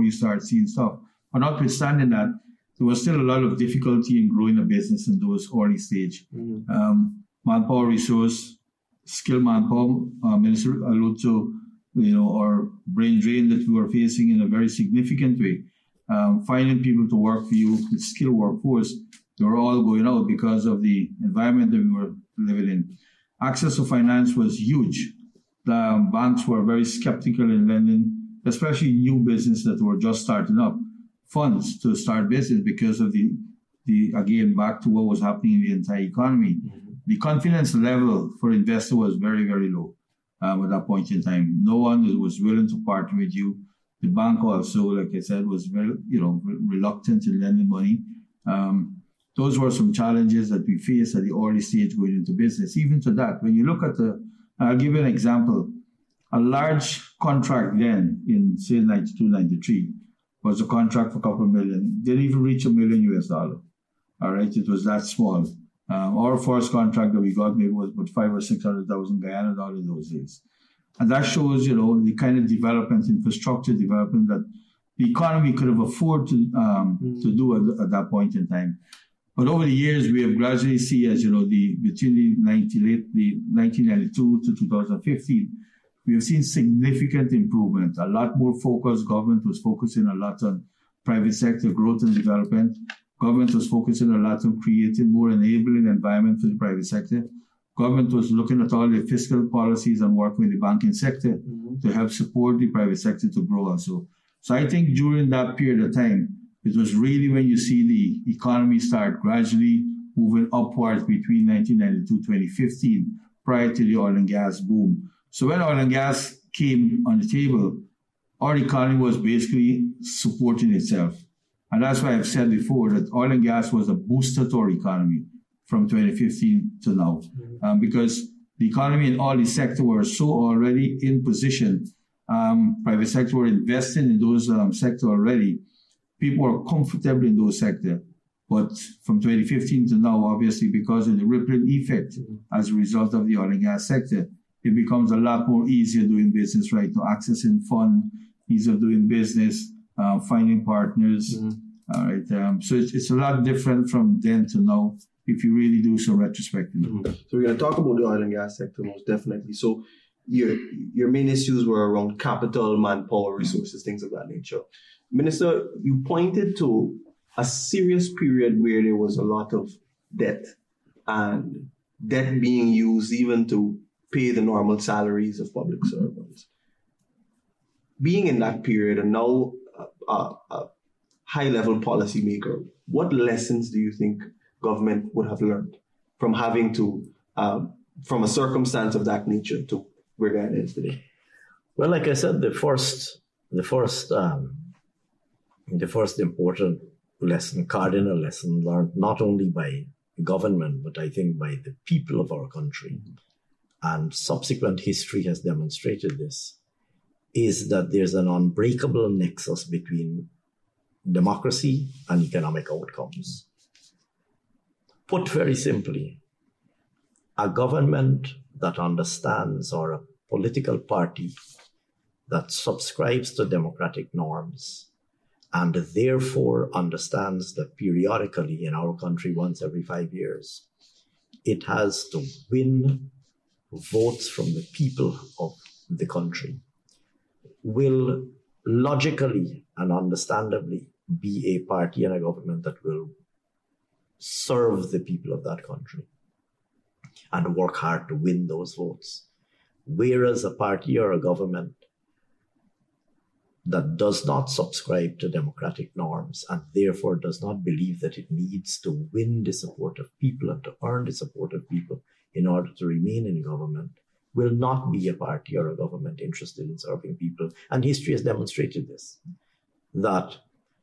you start seeing stuff. But notwithstanding that, there was still a lot of difficulty in growing a business in those early stage. Manpower resource, skilled manpower, Minister alluded to, our brain drain that we were facing in a very significant way. Finding people to work for you, the skilled workforce, they were all going out because of the environment that we were living in. Access to finance was huge. The banks were very skeptical in lending, especially new business that were just starting up, funds to start business because of the again, back to what was happening in the entire economy. The confidence level for investor was very, very low at that point in time. No one was willing to partner with you. The bank also, like I said, was very, reluctant in lending money. Those were some challenges that we faced at the early stage going into business. Even to that, when you look at I'll give you an example. A large contract then in, say, 92, 93 was a contract for a couple of million. Didn't even reach $1 million. All right, it was that small. Our first contract that we got maybe was about 500,000 or 600,000 Guyana dollars in those days. And that shows, the kind of development, infrastructure development that the economy could have afforded to do at that point in time. But over the years, we have gradually seen, as between the 1992 to 2015, we have seen significant improvement. A lot more focus. Government was focusing a lot on private sector growth and development. Government was focusing a lot on creating more enabling environment for the private sector. Government was looking at all the fiscal policies and working with the banking sector to help support the private sector to grow also. So I think during that period of time, it was really when you see the economy start gradually moving upwards between 1992 to 2015, prior to the oil and gas boom. So when oil and gas came on the table, our economy was basically supporting itself. And that's why I've said before that oil and gas was a booster to our economy from 2015 to now. Because the economy in all the sectors were so already in position. Private sector were investing in those sectors already. People are comfortable in those sectors. But from 2015 to now, obviously, because of the rippling effect as a result of the oil and gas sector, it becomes a lot more easier doing business right now, accessing fund, ease of doing business, finding partners. All right. So it's a lot different from then to now if you really do some retrospective. So we're going to talk about the oil and gas sector most definitely. So your main issues were around capital, manpower, resources, things of that nature. Minister, you pointed to a serious period where there was a lot of debt, and debt being used even to pay the normal salaries of public servants. Being in that period and now a high-level policymaker, what lessons do you think government would have learned from having to, from a circumstance of that nature to where Ghana is today? Well, like I said, the first important lesson, cardinal lesson learned not only by government, but I think by the people of our country, and subsequent history has demonstrated this, is that there's an unbreakable nexus between democracy and economic outcomes. Put very simply, a government that understands, or a political party that subscribes to democratic norms and therefore understands that periodically in our country, once every 5 years, it has to win votes from the people of the country, will logically and understandably be a party and a government that will serve the people of that country and work hard to win those votes. Whereas a party or a government that does not subscribe to democratic norms and therefore does not believe that it needs to win the support of people and to earn the support of people in order to remain in government will not be a party or a government interested in serving people. And history has demonstrated this, that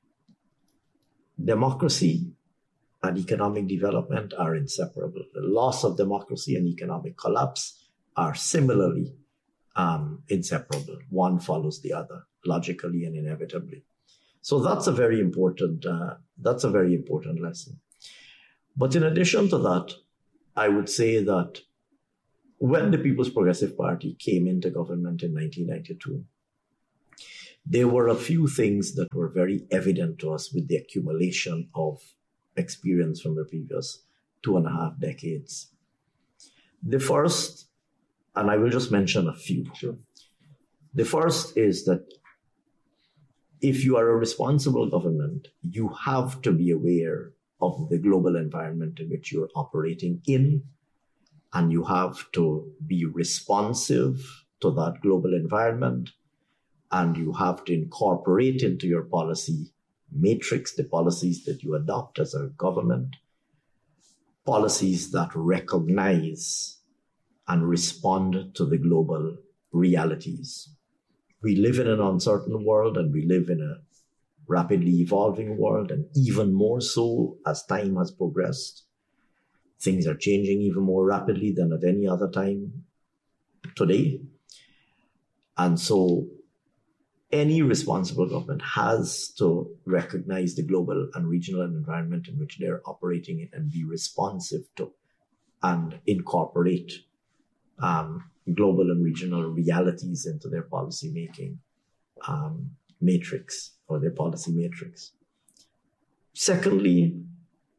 democracy and economic development are inseparable. The loss of democracy and economic collapse are similarly inseparable. One follows the other, logically and inevitably. So that's a very important lesson. But in addition to that, I would say that when the People's Progressive Party came into government in 1992, There were a few things that were very evident to us with the accumulation of experience from the previous 2.5 decades. The first, and I will just mention a few. Sure. The first is that if you are a responsible government, you have to be aware of the global environment in which you're operating in, and you have to be responsive to that global environment, and you have to incorporate into your policy matrix the policies that you adopt as a government, policies that recognize and respond to the global realities. We live in an uncertain world, and we live in a rapidly evolving world, and even more so as time has progressed. Things are changing even more rapidly than at any other time today. And so any responsible government has to recognize the global and regional environment in which they're operating in and be responsive to and incorporate global and regional realities into their policy making matrix or their policy matrix. Secondly,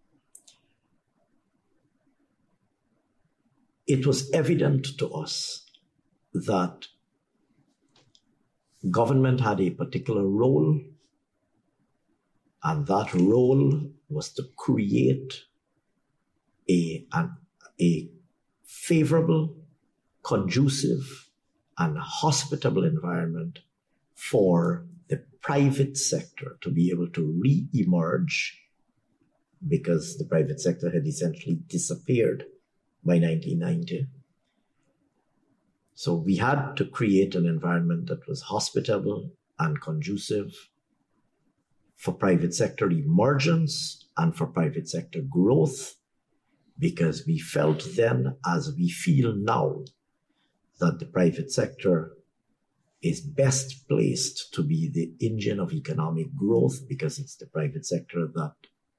it was evident to us that government had a particular role, and that role was to create a favorable, conducive, and hospitable environment for the private sector to be able to re-emerge, because the private sector had essentially disappeared by 1990. So we had to create an environment that was hospitable and conducive for private sector emergence and for private sector growth, because we felt then, as we feel now, that the private sector is best placed to be the engine of economic growth, because it's the private sector that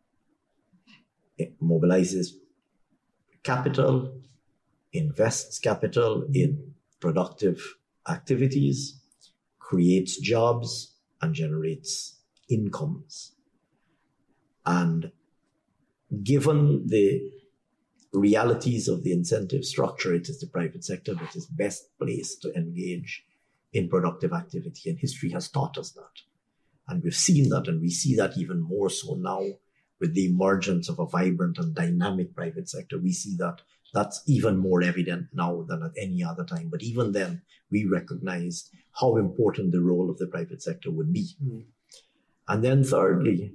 mobilizes capital, invests capital in productive activities, creates jobs, and generates incomes. And given the realities of the incentive structure, it is the private sector that is best placed to engage in productive activity. And history has taught us that. And we've seen that, and we see that even more so now with the emergence of a vibrant and dynamic private sector. We see that that's even more evident now than at any other time. But even then, we recognized how important the role of the private sector would be. Mm. And then thirdly,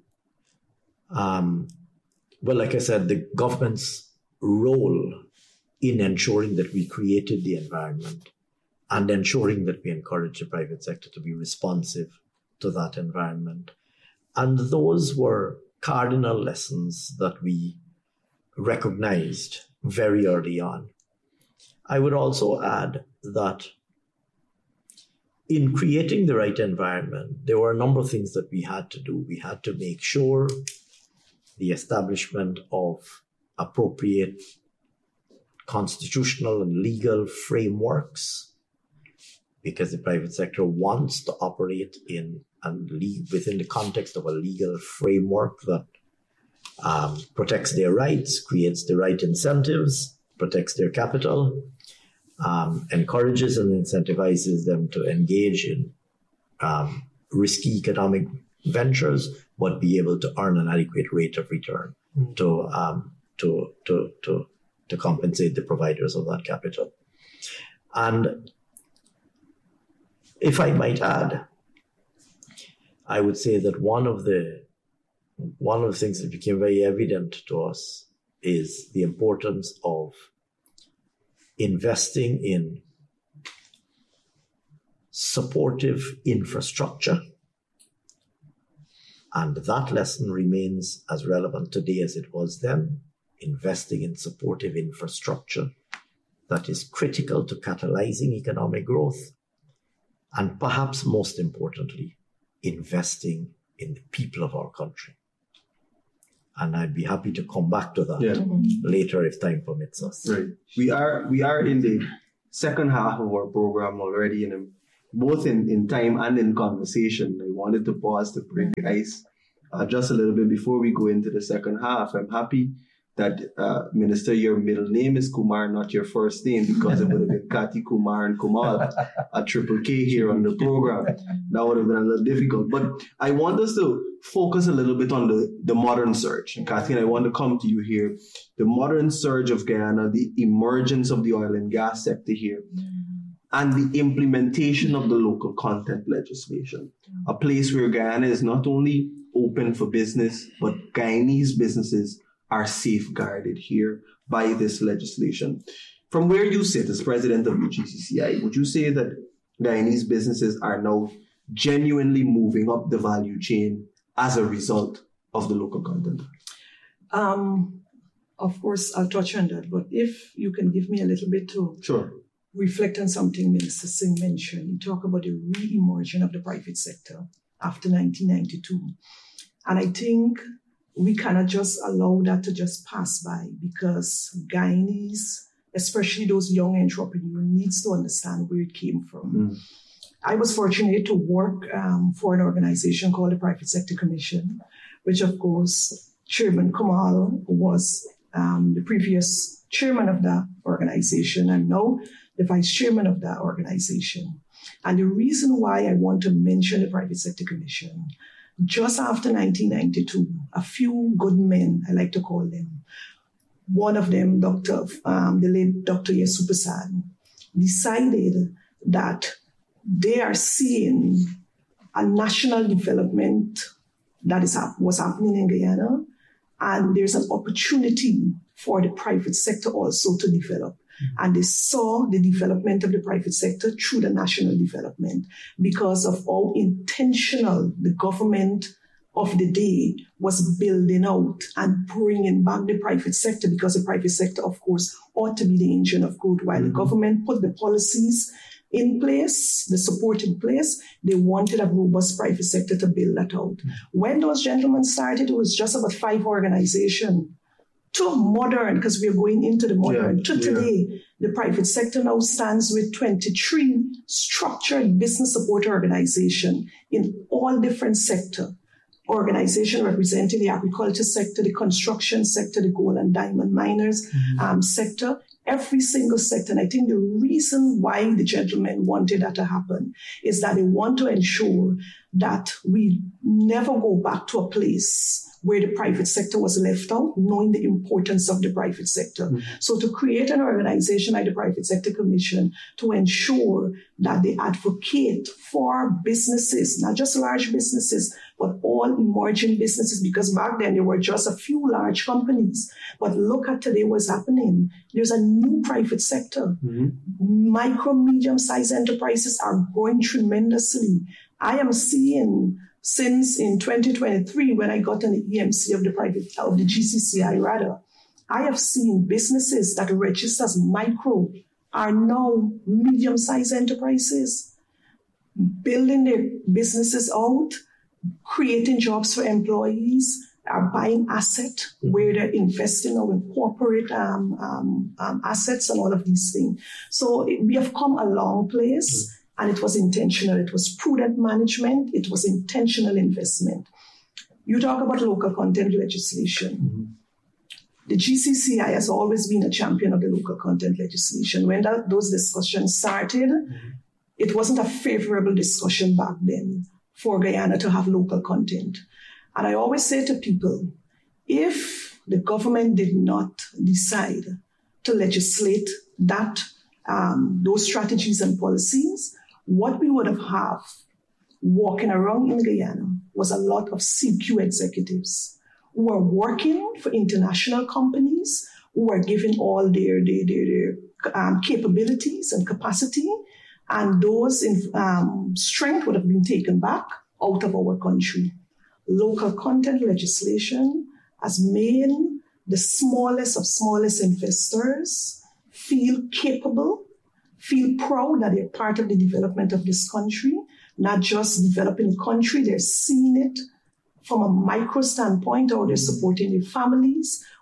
like I said, the government's role in ensuring that we created the environment and ensuring that we encourage the private sector to be responsive to that environment. And those were cardinal lessons that we recognized very early on. I would also add that in creating the right environment, there were a number of things that we had to do. We had to make sure the establishment of appropriate constitutional and legal frameworks, because the private sector wants to operate in and live within the context of a legal framework that protects their rights, creates the right incentives, protects their capital, encourages and incentivizes them to engage in risky economic ventures, but be able to earn an adequate rate of return to compensate the providers of that capital. And if I might add, I would say that one of the things that became very evident to us is the importance of investing in supportive infrastructure. And that lesson remains as relevant today as it was then. Investing in supportive infrastructure that is critical to catalyzing economic growth. And perhaps most importantly, investing in the people of our country. And I'd be happy to come back to that later if time permits us. Right. We are in the second half of our program already, and I'm both in time and in conversation. I wanted to pause to break the ice just a little bit before we go into the second half. I'm happy that, Minister, your middle name is Kumar, not your first name, because it would have been Kati Kumar and Kumal, a triple K here on the program. That would have been a little difficult. But I want us to focus a little bit on the modern surge. And Kathleen, I want to come to you here. The modern surge of Guyana, the emergence of the oil and gas sector here, and the implementation of the local content legislation, a place where Guyana is not only open for business, but Guyanese businesses are safeguarded here by this legislation. From where you sit as president of the GCCI, would you say that Guyanese businesses are now genuinely moving up the value chain as a result of the local content? Of course, I'll touch on that, but if you can give me a little bit to reflect on something Minister Singh mentioned. You talk about the re-emergence of the private sector after 1992. And I think we cannot just allow that to just pass by, because Guyanese, especially those young entrepreneurs, needs to understand where it came from. I was fortunate to work for an organization called the Private Sector Commission, which of course Chairman Kamal was the previous chairman of that organization and now the vice chairman of that organization. And the reason why I want to mention the Private Sector Commission, just after 1992, a few good men, I like to call them, one of them, the late Dr. Yesu Prasad, decided that they are seeing a national development that was happening in Guyana, and there's an opportunity for the private sector also to develop. And they saw the development of the private sector through the national development because of how intentional the government of the day was building out and bringing back the private sector, because the private sector, of course, ought to be the engine of growth. While the government put the policies in place, the support in place, they wanted a robust private sector to build that out. When those gentlemen started, it was just about 5 organizations. To modern, because we are going into the modern, today, the private sector now stands with 23 structured business support organizations in all different sectors. Organization representing the agriculture sector, the construction sector, the gold and diamond miners sector, every single sector. And I think the reason why the gentlemen wanted that to happen is that they want to ensure that we never go back to a place where the private sector was left out, knowing the importance of the private sector. So to create an organization like the Private Sector Commission to ensure that they advocate for businesses, not just large businesses, but all emerging businesses, because back then there were just a few large companies. But look at today what's happening. There's a new private sector. Micro, medium-sized enterprises are growing tremendously. I am seeing, since in 2023, when I got an EMC of the GCCI rather, I have seen businesses that register as micro are now medium-sized enterprises, building their businesses out, creating jobs for employees, are buying assets where they're investing in corporate assets and all of these things. So we have come a long place. And it was intentional. It was prudent management. It was intentional investment. You talk about local content legislation. The GCCI has always been a champion of the local content legislation. When those discussions started, it wasn't a favorable discussion back then for Guyana to have local content. And I always say to people, if the government did not decide to legislate that, those strategies and policies, what we would have walking around in Guyana was a lot of CQ executives who were working for international companies, who were given all their capabilities and capacity, and those strength would have been taken back out of our country. Local content legislation has made the smallest of smallest investors feel capable, feel proud that they're part of the development of this country, not just developing the country, they're seeing it from a micro standpoint, how they're supporting their families,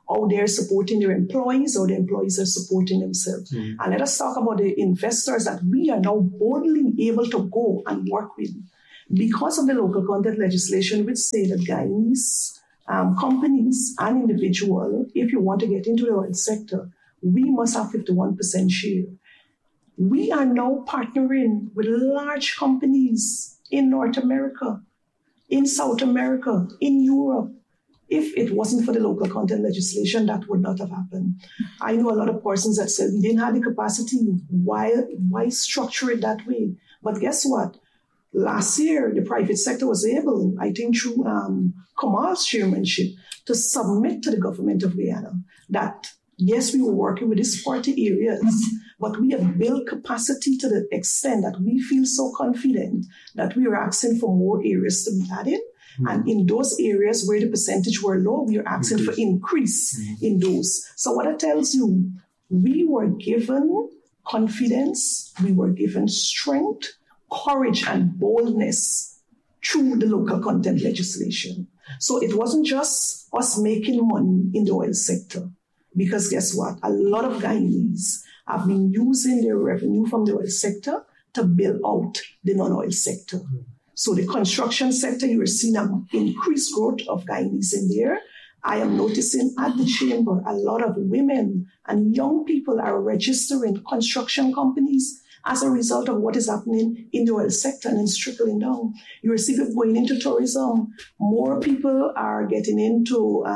how they're supporting their employees, or the employees are supporting themselves. And let us talk about the investors that we are now boldly able to go and work with. Because of the local content legislation, which say that Guyanese companies and individuals, if you want to get into the oil sector, we must have 51% share. We are now partnering with large companies in North America, in South America, in Europe. If it wasn't for the local content legislation, that would not have happened. I know a lot of persons that said we didn't have the capacity. Why structure it that way? But guess what? Last year, the private sector was able, I think through Kamal's chairmanship, to submit to the government of Guyana that, yes, we were working with these 40 areas, but we have built capacity to the extent that we feel so confident that we are asking for more areas to be added. And in those areas where the percentage were low, we are asking for increase in those. So what it tells you, we were given confidence, we were given strength, courage, and boldness through the local content legislation. So it wasn't just us making money in the oil sector, because guess what? A lot of Guyanese have been using their revenue from the oil sector to build out the non-oil sector. So the construction sector, you are seeing an increased growth of Guyanese in there. I am noticing at the chamber, a lot of women and young people are registering construction companies as a result of what is happening in the oil sector, and it's trickling down. You are seeing people going into tourism. More people are getting into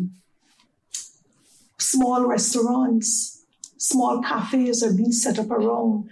small restaurants. Small cafes are being set up around.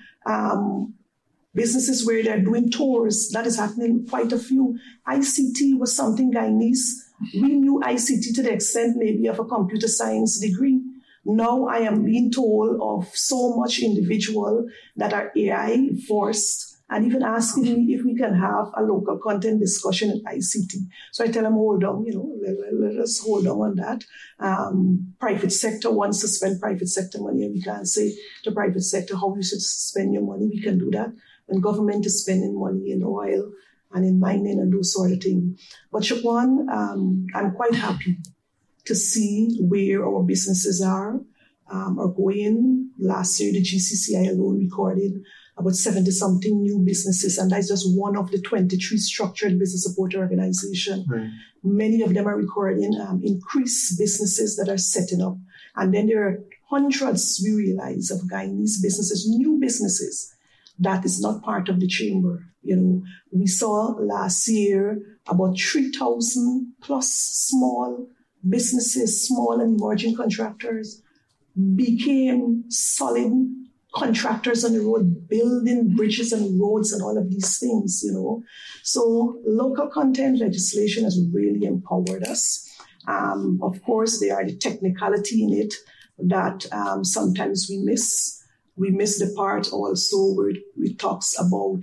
Businesses where they're doing tours, that is happening quite a few. ICT was something Guyanese, we knew ICT to the extent maybe of a computer science degree. Now I am being told of so much individual that are AI forced, and even asking me if we can have a local content discussion in ICT. So I tell them, hold on, let us hold on that. Private sector wants to spend private sector money, and we can't say to private sector how you should spend your money. We can do that when government is spending money in oil and in mining and those sort of things. But Shaquan, I'm quite happy to see where our businesses are going. Last year, the GCCI alone recorded about 70-something new businesses, and that's just one of the 23 structured business support organizations. Right. Many of them are recording increased businesses that are setting up. And then there are hundreds, we realize, of Guyanese businesses, new businesses, that is not part of the chamber. We saw last year about 3,000 plus small businesses, small and emerging contractors, became solid contractors on the road, building bridges and roads and all of these things, So local content legislation has really empowered us. Of course, there are the technicality in it that sometimes we miss. We miss the part also where it talks about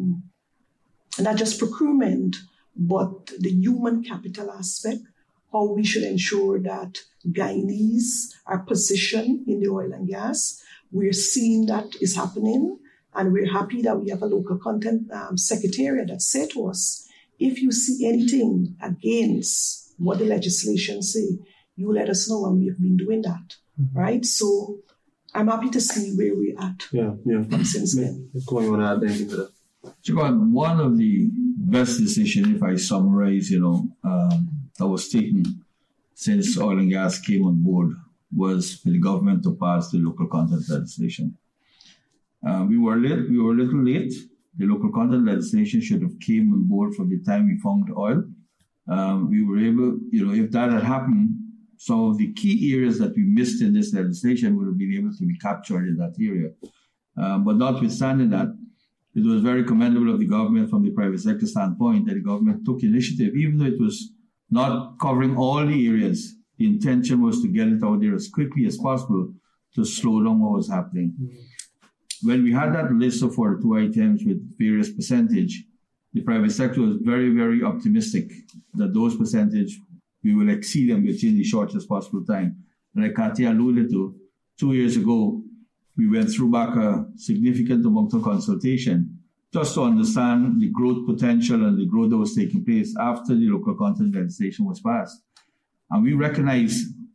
not just procurement, but the human capital aspect, how we should ensure that Guyanese are positioned in the oil and gas. We're seeing that is happening, and we're happy that we have a local content secretariat that said to us, if you see anything against what the legislation say, you let us know, and we have been doing that, right? So I'm happy to see where we're at. Yeah. Since then. Going on add anything to that? John, one of the best decisions, if I summarize, that was taken since oil and gas came on board was for the government to pass the local content legislation. We were a little late. The local content legislation should have came on board from the time we found oil. We were able, if that had happened, some of the key areas that we missed in this legislation would have been able to be captured in that area. But notwithstanding that, it was very commendable of the government from the private sector standpoint that the government took initiative, even though it was not covering all the areas. The intention was to get it out there as quickly as possible to slow down what was happening. When we had that list of 42 items with various percentage, the private sector was very, very optimistic that those percentage, we will exceed them within the shortest possible time. And like Katia alluded to, 2 years ago, we went through back a significant amount of consultation just to understand the growth potential and the growth that was taking place after the local content legislation was passed. And we recognize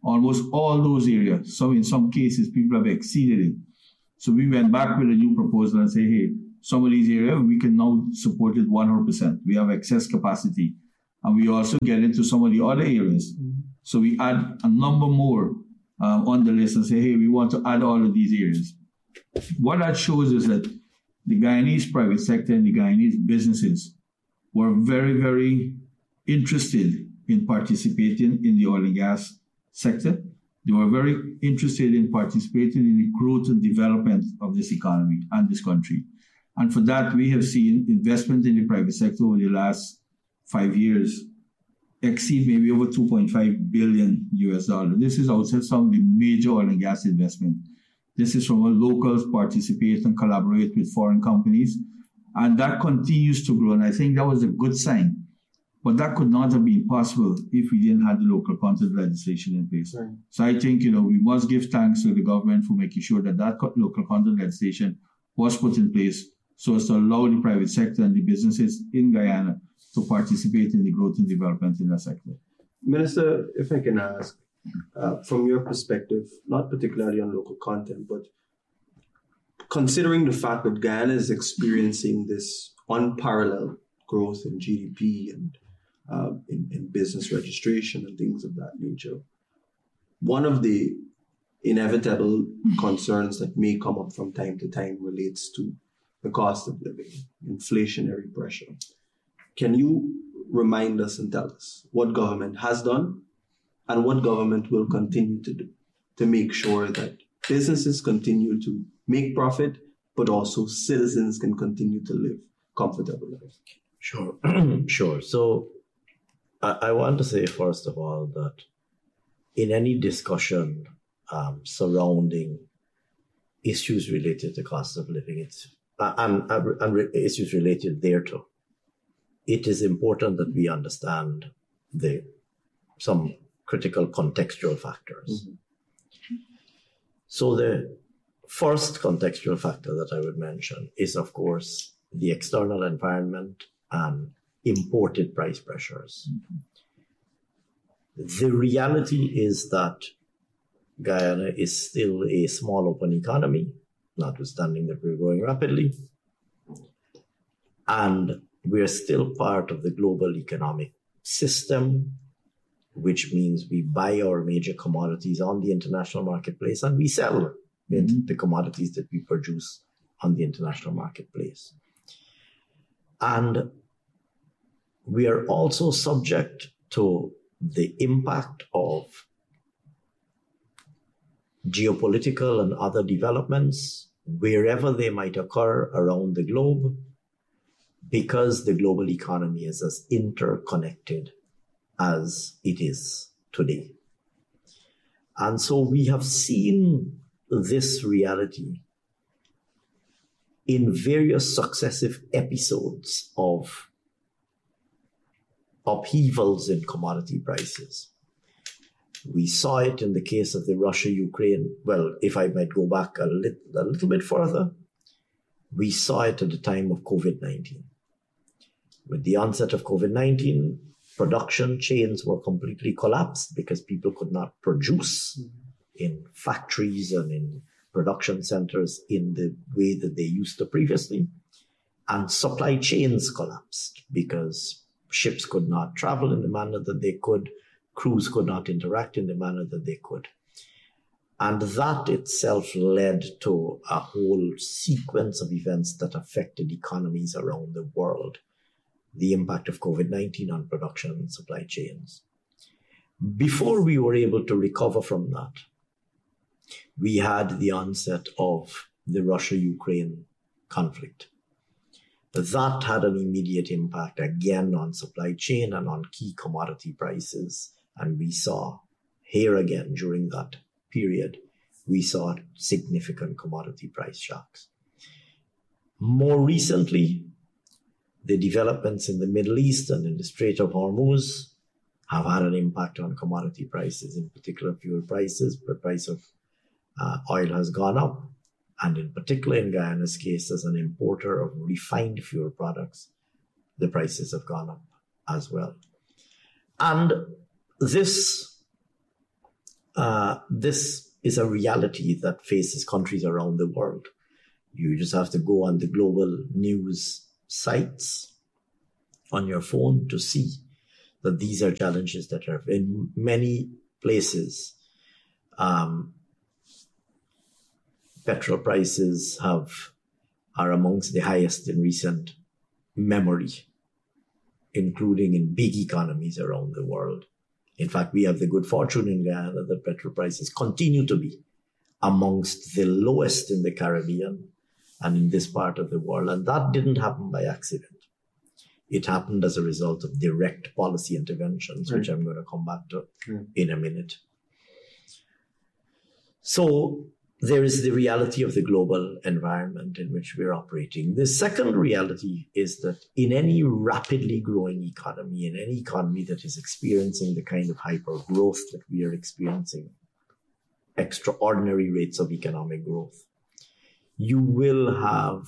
almost all those areas. So in some cases, people have exceeded it. So we went back with a new proposal and say, hey, some of these areas, we can now support it 100%. We have excess capacity. And we also get into some of the other areas. So we add a number more on the list and say, hey, we want to add all of these areas. What that shows is that the Guyanese private sector and the Guyanese businesses were very, very interested in participating in the oil and gas sector. They were very interested in participating in the growth and development of this economy and this country. And for that, we have seen investment in the private sector over the last 5 years exceed maybe over $2.5 billion US. This is outside some of the major oil and gas investment. This is from where locals participate and collaborate with foreign companies. And that continues to grow. And I think that was a good sign. But that could not have been possible if we didn't have the local content legislation in place. Right. So I think, we must give thanks to the government for making sure that local content legislation was put in place so as to allow the private sector and the businesses in Guyana to participate in the growth and development in that sector. Minister, if I can ask, from your perspective, not particularly on local content, but considering the fact that Guyana is experiencing this unparalleled growth in GDP and in business registration and things of that nature, one of the inevitable concerns that may come up from time to time relates to the cost of living, inflationary pressure. Can you remind us and tell us what government has done and what government will continue to do to make sure that businesses continue to make profit, but also citizens can continue to live comfortable lives? Sure. Sure. So I want to say, first of all, that in any discussion surrounding issues related to cost of living, and issues related thereto, it is important that we understand some critical contextual factors. Mm-hmm. So the first contextual factor that I would mention is, of course, the external environment and imported price pressures. Mm-hmm. The reality is that Guyana is still a small open economy, notwithstanding that we're growing rapidly. And we're still part of the global economic system, which means we buy our major commodities on the international marketplace and we sell the commodities that we produce on the international marketplace. And we are also subject to the impact of geopolitical and other developments wherever they might occur around the globe, because the global economy is as interconnected as it is today. And so we have seen this reality in various successive episodes of upheavals in commodity prices. We saw it in the case of the Russia-Ukraine. Well, if I might go back a little bit further, we saw it at the time of COVID-19. With the onset of COVID-19, production chains were completely collapsed because people could not produce in factories and in production centers in the way that they used to previously. And supply chains collapsed because ships could not travel in the manner that they could, crews could not interact in the manner that they could. And that itself led to a whole sequence of events that affected economies around the world. The impact of COVID-19 on production and supply chains. Before we were able to recover from that, we had the onset of the Russia-Ukraine conflict. That had an immediate impact again on supply chain and on key commodity prices. And we saw here again during that period, we saw significant commodity price shocks. More recently, the developments in the Middle East and in the Strait of Hormuz have had an impact on commodity prices, in particular fuel prices. The price of oil has gone up. And in particular, in Guyana's case, as an importer of refined fuel products, the prices have gone up as well. And this this is a reality that faces countries around the world. You just have to go on the global news sites on your phone to see that these are challenges that are in many places. Petrol prices are amongst the highest in recent memory, including in big economies around the world. In fact, we have the good fortune in Guyana that petrol prices continue to be amongst the lowest in the Caribbean and in this part of the world. And that didn't happen by accident. It happened as a result of direct policy interventions, which I'm going to come back to in a minute. So there is the reality of the global environment in which we're operating. The second reality is that in any rapidly growing economy, in any economy that is experiencing the kind of hyper growth that we are experiencing, extraordinary rates of economic growth, you will have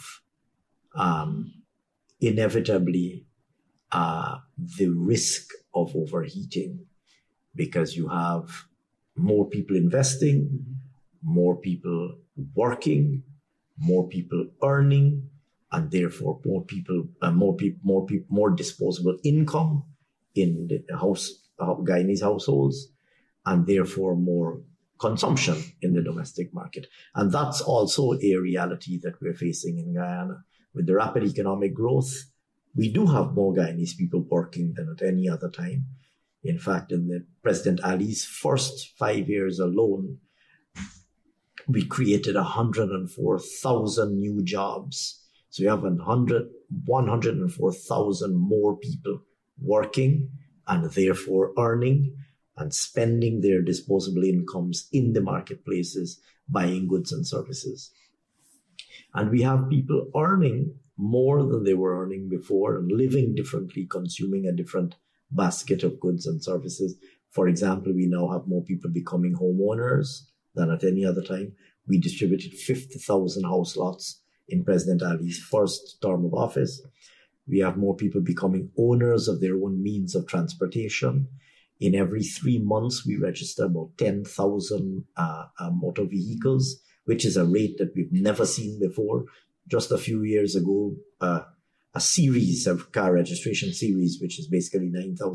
inevitably the risk of overheating, because you have more people investing, more people working, more people earning, and therefore more disposable income in the Guyanese households, and therefore more consumption in the domestic market. And that's also a reality that we're facing in Guyana. With the rapid economic growth, we do have more Guyanese people working than at any other time. In fact, in the President Ali's first 5 years alone, we created 104,000 new jobs. So we have 104,000 more people working and therefore earning and spending their disposable incomes in the marketplaces, buying goods and services. And we have people earning more than they were earning before and living differently, consuming a different basket of goods and services. For example, we now have more people becoming homeowners than at any other time. We distributed 50,000 house lots in President Ali's first term of office. We have more people becoming owners of their own means of transportation. In every 3 months, we register about 10,000 motor vehicles, which is a rate that we've never seen before. Just a few years ago, a series of car registration series, which is basically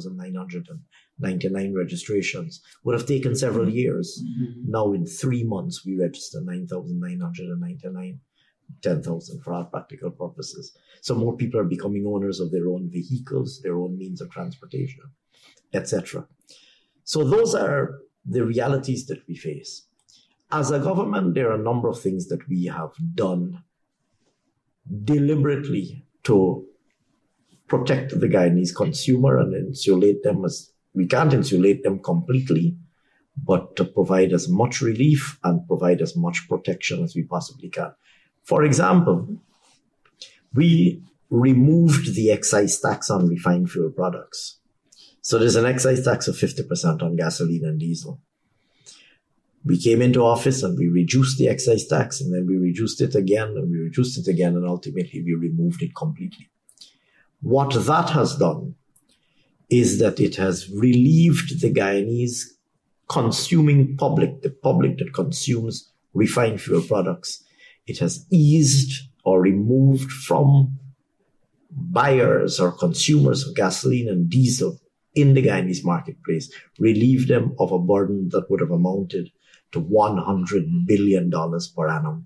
9,999 registrations, would have taken several years. Mm-hmm. Now in 3 months, we register 9,999, 10,000 for all practical purposes. So more people are becoming owners of their own vehicles, their own means of transportation, etc. So those are the realities that we face. As a government, there are a number of things that we have done deliberately to protect the Guyanese consumer and insulate them as we can't insulate them completely, but to provide as much relief and provide as much protection as we possibly can. For example, we removed the excise tax on refined fuel products. So there's an excise tax of 50% on gasoline and diesel. We came into office and we reduced the excise tax, and then we reduced it again, and we reduced it again, and ultimately we removed it completely. What that has done is that it has relieved the Guyanese consuming public, the public that consumes refined fuel products. It has eased or removed from buyers or consumers of gasoline and diesel in the Guyanese marketplace, relieved them of a burden that would have amounted to $100 billion per annum.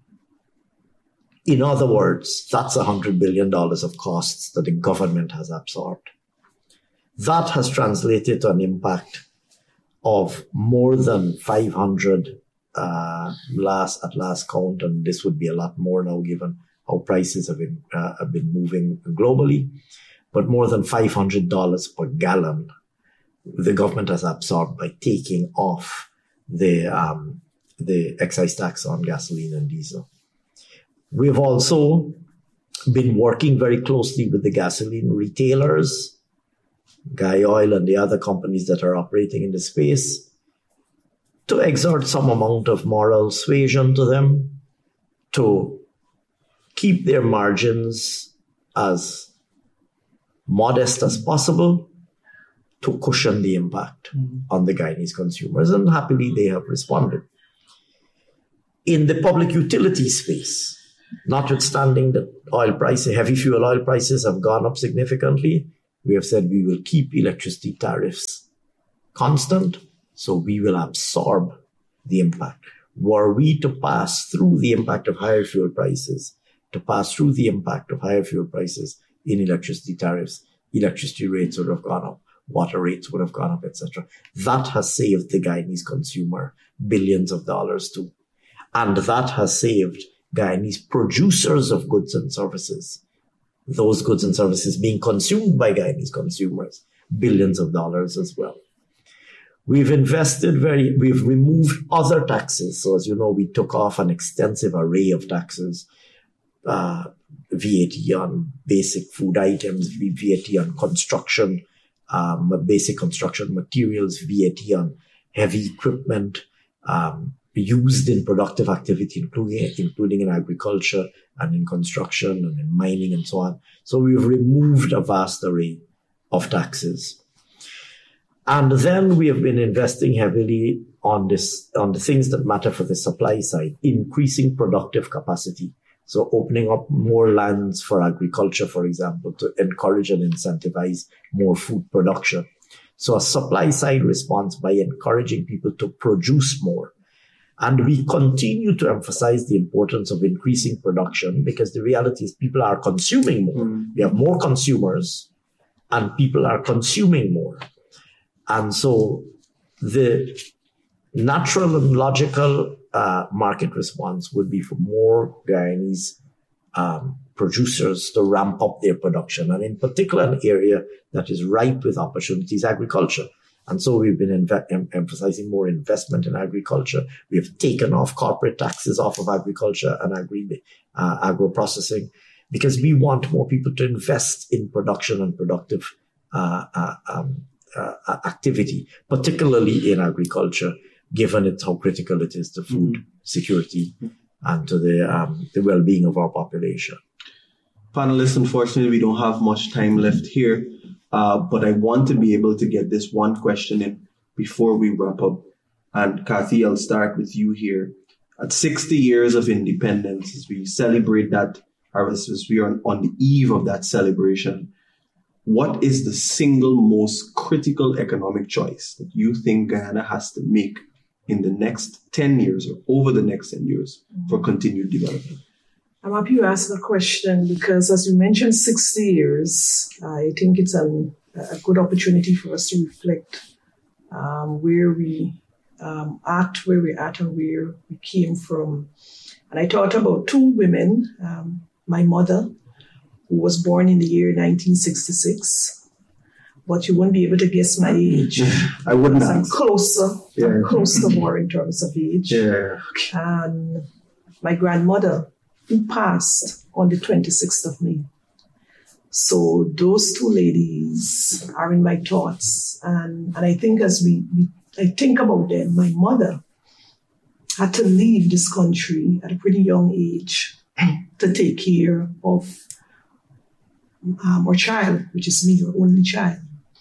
In other words, that's $100 billion of costs that the government has absorbed. That has translated to an impact of more than 500 at last count, and this would be a lot more now given how prices have been moving globally. But more than $500 per gallon the government has absorbed by taking off the excise tax on gasoline and diesel. We've also been working very closely with the gasoline retailers, Guy Oil and the other companies that are operating in the space, to exert some amount of moral suasion to them, to keep their margins as modest as possible, to cushion the impact on the Guyanese consumers, and happily they have responded. In the public utility space, notwithstanding that heavy fuel oil prices have gone up significantly, we have said we will keep electricity tariffs constant, so we will absorb the impact. Were we to pass through the impact of higher fuel prices, in electricity tariffs, electricity rates would have gone up, water rates would have gone up, etc. That has saved the Guyanese consumer billions of dollars too. And that has saved Guyanese producers of goods and services, those goods and services being consumed by Guyanese consumers, billions of dollars as well. We've removed other taxes. So as you know, we took off an extensive array of taxes, VAT on basic food items, VAT on construction, basic construction materials, VAT on heavy equipment, used in productive activity, including in agriculture and in construction and in mining and so on. So we've removed a vast array of taxes. And then we have been investing heavily on the things that matter for the supply side, increasing productive capacity. So opening up more lands for agriculture, for example, to encourage and incentivize more food production. So a supply side response by encouraging people to produce more. And we continue to emphasize the importance of increasing production, because the reality is people are consuming more. We have more consumers and people are consuming more. And so the natural and logical market response would be for more Guyanese producers to ramp up their production. And in particular, an area that is ripe with opportunities, agriculture. And so we've been emphasizing more investment in agriculture. We have taken off corporate taxes off of agriculture and agro-processing, because we want more people to invest in production and productive activity, particularly in agriculture, given how critical it is to food security and to the well-being of our population. Panelists, unfortunately, we don't have much time left here, but I want to be able to get this one question in before we wrap up. And Kathy, I'll start with you here. At 60 years of independence, as we celebrate that, or as we are on the eve of that celebration, what is the single most critical economic choice that you think Guyana has to make in the next 10 years or over the next 10 years for continued development? I'm happy you asked the question, because as you mentioned, 60 years, I think it's a good opportunity for us to reflect where we're at and where we came from. And I thought about two women, my mother, who was born in the year 1966, but you won't be able to guess my age. I wouldn't. I'm closer more in terms of age. Yeah. And my grandmother, who passed on the 26th of May. So those two ladies are in my thoughts. And I think as I think about them, my mother had to leave this country at a pretty young age to take care of our child, which is me, her only child.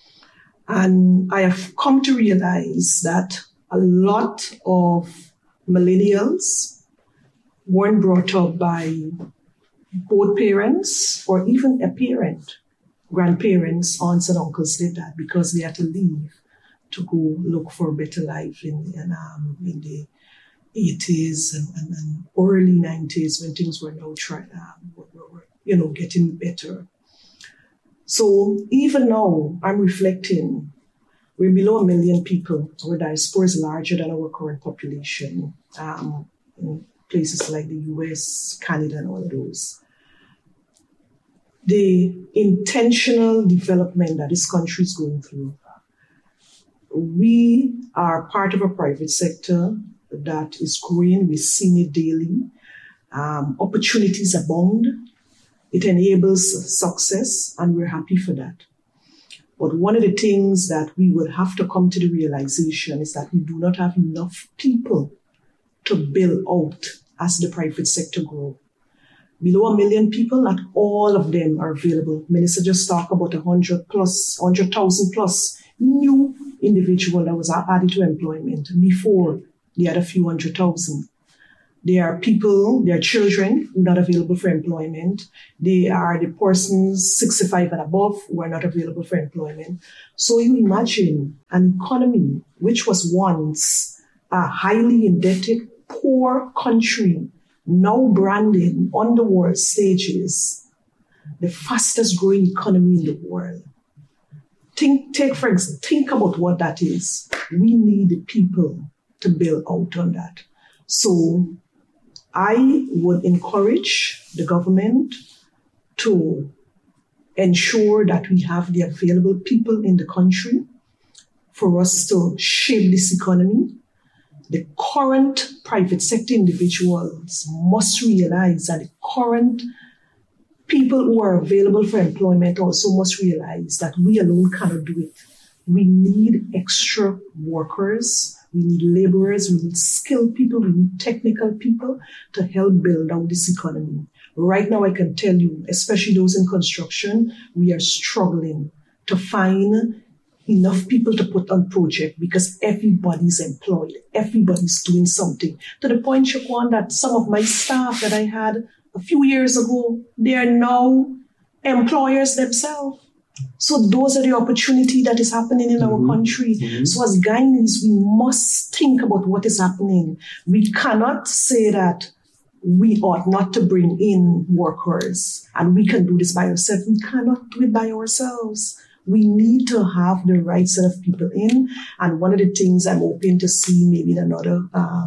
And I have come to realize that a lot of millennials weren't brought up by both parents or even a parent. Grandparents, aunts and uncles did that because they had to leave to go look for a better life in the 80s and early 90s, when things were now getting better. So even now, I'm reflecting, we're below 1 million people. Our diaspora is larger than our current population in places like the US, Canada, and all of those. The intentional development that this country is going through, we are part of a private sector that is growing. We've seen it daily. Opportunities abound. It enables success, and we're happy for that. But one of the things that we would have to come to the realization is that we do not have enough people to build out as the private sector grows. Below 1 million people, not all of them are available. Minister just talked about 100,000 plus new individual that was added to employment. Before, they had a few 100,000. There are people, there are children who are not available for employment. They are the persons 65 and above who are not available for employment. So you imagine an economy which was once a highly indebted, poor country, now branded on the world stages, the fastest growing economy in the world. Think about what that is. We need the people to build out on that. So I would encourage the government to ensure that we have the available people in the country for us to shape this economy. The current private sector individuals must realize that the current people who are available for employment also must realize that we alone cannot do it. We need extra workers. We need laborers, we need skilled people, we need technical people to help build out this economy. Right now, I can tell you, especially those in construction, we are struggling to find enough people to put on project because everybody's employed, everybody's doing something. To the point, Shaquan, that some of my staff that I had a few years ago, they are now employers themselves. So those are the opportunity that is happening in our country. So as Guyanese, we must think about what is happening. We cannot say that we ought not to bring in workers and we can do this by ourselves. We cannot do it by ourselves. We need to have the right set of people in. And one of the things I'm hoping to see maybe in another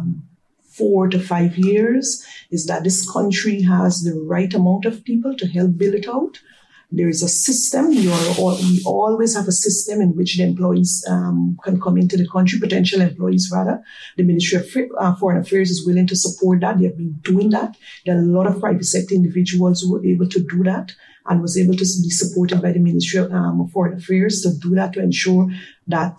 4 to 5 years is that this country has the right amount of people to help build it out. There is a system. We always have a system in which the employees can come into the country, potential employees rather. The Ministry of Foreign Affairs is willing to support that. They have been doing that. There are a lot of private sector individuals who were able to do that and was able to be supported by the Ministry of Foreign Affairs to do that, to ensure that,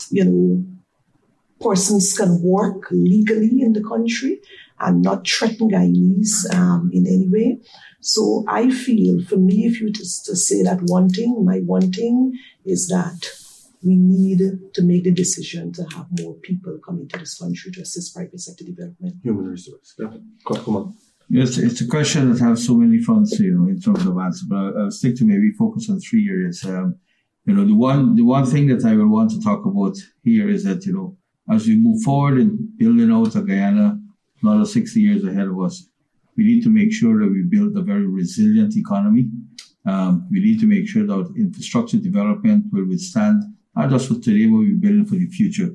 persons can work legally in the country and not threaten Guyanese in any way. So I feel, for me, if you just to say that my one thing is that we need to make the decision to have more people come into this country to assist private sector development. Human resource. Come on. Yes, it's a question that has so many fronts, in terms of answer, but I'll stick to maybe focus on 3 areas. The one thing that I will want to talk about here is that, as we move forward in building out a Guyana, another 60 years ahead of us, we need to make sure that we build a very resilient economy. We need to make sure that infrastructure development will withstand, not just for today, but we're building for the future.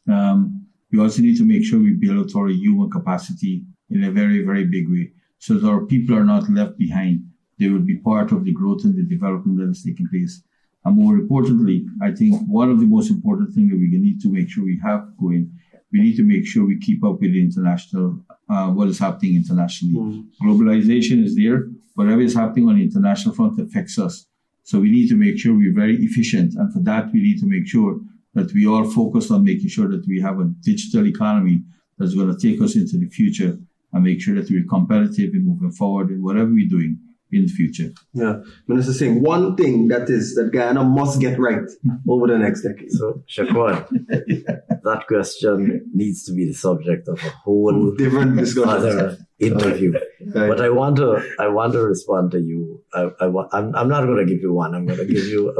We also need to make sure we build out our human capacity in a very, very big way, so that our people are not left behind. They will be part of the growth and the development that is taking place. And more importantly, I think one of the most important things that we need to make sure we have going, we need to make sure we keep up with the international, what is happening internationally. Globalization is there. Whatever is happening on the international front affects us. So we need to make sure we're very efficient. And for that, we need to make sure that we are focused on making sure that we have a digital economy that's going to take us into the future and make sure that we're competitive in moving forward in whatever we're doing in the future. Yeah. Minister Singh, one thing that Guyana must get right over the next decade. So, Shaquan, that question needs to be the subject of a whole different discussion, interview. Right. But I want to respond to you. I'm not going to give you one. I'm going to give you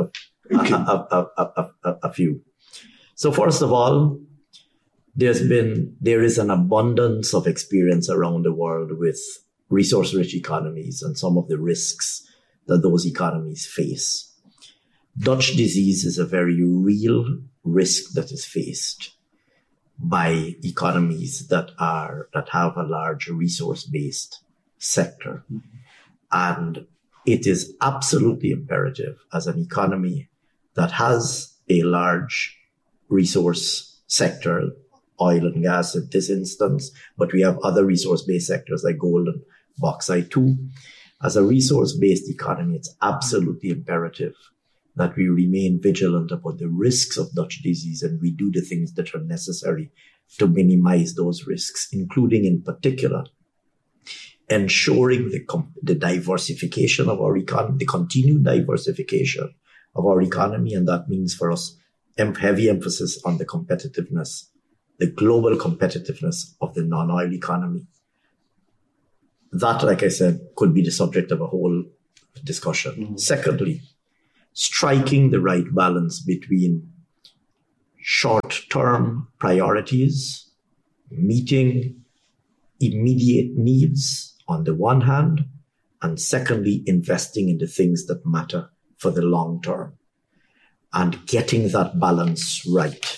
a few. So first of all, there is an abundance of experience around the world with resource-rich economies and some of the risks that those economies face. Dutch disease is a very real risk that is faced by economies that have a large resource-based sector. And it is absolutely imperative as an economy that has a large resource sector, oil and gas in this instance, but we have other resource-based sectors like gold and bauxite too. As a resource-based economy, it's absolutely imperative that we remain vigilant about the risks of Dutch disease and we do the things that are necessary to minimize those risks, including in particular ensuring the diversification of our economy, the continued diversification of our economy. And that means for us heavy emphasis on the competitiveness, the global competitiveness of the non-oil economy. That, like I said, could be the subject of a whole discussion. Mm-hmm. Secondly, striking the right balance between short-term priorities, meeting immediate needs on the one hand, and secondly, investing in the things that matter for the long term and getting that balance right.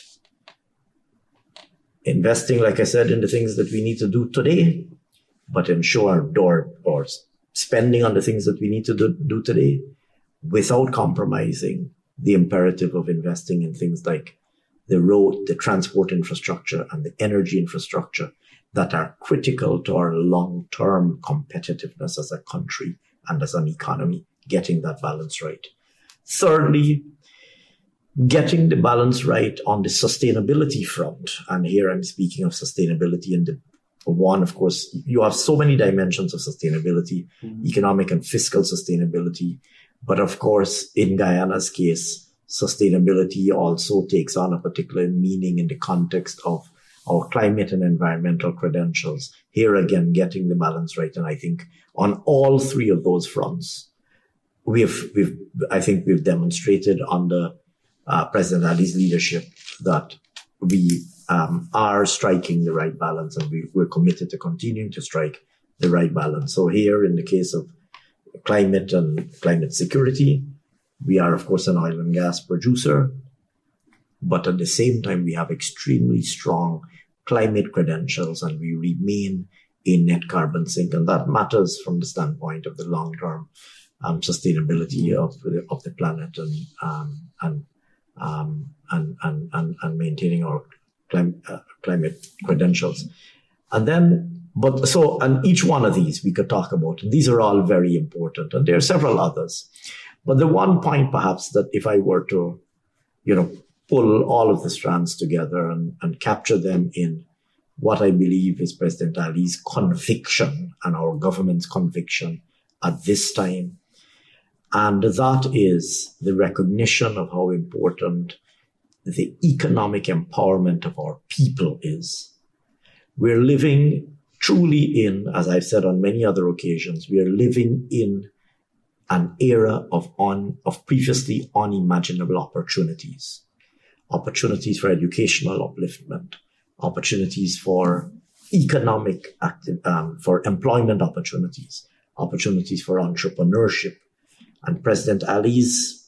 Investing, like I said, in the things that we need to do today, but ensure or spending on the things that we need to do today without compromising the imperative of investing in things like the road, the transport infrastructure, and the energy infrastructure that are critical to our long-term competitiveness as a country and as an economy, getting that balance right. Thirdly, getting the balance right on the sustainability front. And here I'm speaking of sustainability in the one, of course, you have so many dimensions of sustainability, economic and fiscal sustainability. But of course, in Guyana's case, sustainability also takes on a particular meaning in the context of our climate and environmental credentials. Here again, getting the balance right. And I think on all three of those fronts, we've demonstrated under President Ali's leadership that we are striking the right balance, and we're committed to continuing to strike the right balance. So here, in the case of climate and climate security, we are, of course, an oil and gas producer, but at the same time, we have extremely strong climate credentials, and we remain a net carbon sink, and that matters from the standpoint of the long-term sustainability of the planet and maintaining our climate credentials. And each one of these we could talk about, and these are all very important, and there are several others. But the one point perhaps that if I were to, pull all of the strands together and capture them in what I believe is President Ali's conviction and our government's conviction at this time, and that is the recognition of how important the economic empowerment of our people is. We're living truly in, as I've said on many other occasions, we are living in an era of previously unimaginable opportunities. Opportunities for educational upliftment, opportunities for economic, for employment opportunities, opportunities for entrepreneurship. And President Ali's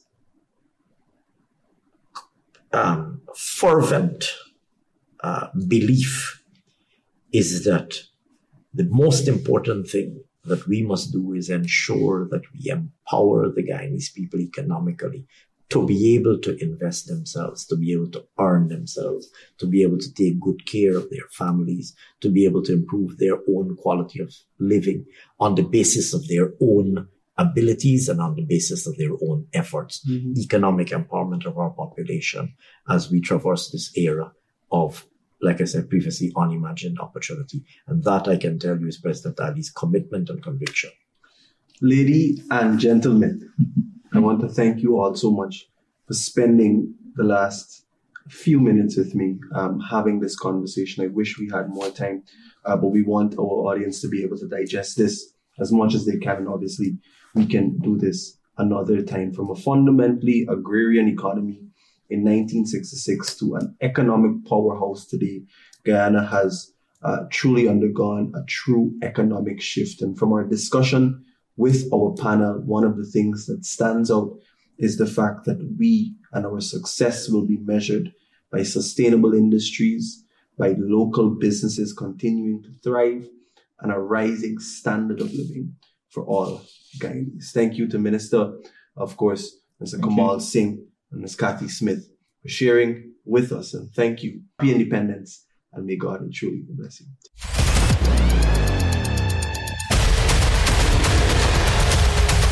fervent belief is that the most important thing that we must do is ensure that we empower the Guyanese people economically to be able to invest themselves, to be able to earn themselves, to be able to take good care of their families, to be able to improve their own quality of living on the basis of their own abilities and on the basis of their own efforts. Mm-hmm. Economic empowerment of our population as we traverse this era of, like I said previously, unimagined opportunity. And that, I can tell you, is President Ali's commitment and conviction. Ladies and gentlemen, I want to thank you all so much for spending the last few minutes with me, having this conversation. I wish we had more time, but we want our audience to be able to digest this as much as they can. And obviously, we can do this another time. From a fundamentally agrarian economy in 1966 to an economic powerhouse today, Guyana has truly undergone a true economic shift. And from our discussion with our panel, one of the things that stands out is the fact that we and our success will be measured by sustainable industries, by local businesses continuing to thrive, and a rising standard of living for all Guyanese. Thank you to Minister, of course, Mr. Kamal Singh and Ms. Kathy Smith for sharing with us. And thank you. Happy Independence, and may God truly bless you.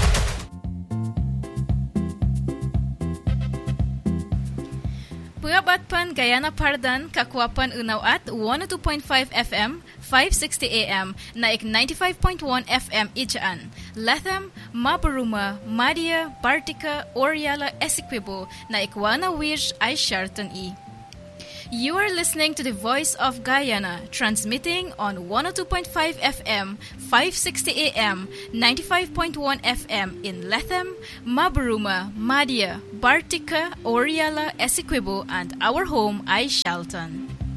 Pengabat Liwat pan Guyana Pardan, Kakwapan Unaw at 102.5 FM, 560 AM, naik 95.1 FM Ijaan. Lethem, Maburuma, Madia, Bartica, Oriala, Essequibo, naik 1 Wish ay Sharton E. You are listening to the Voice of Guyana, transmitting on 102.5 FM, 560 AM, 95.1 FM in Lethem, Maburuma, Madia, Bartica, Oriala, Essequibo, and our home ay Shalton.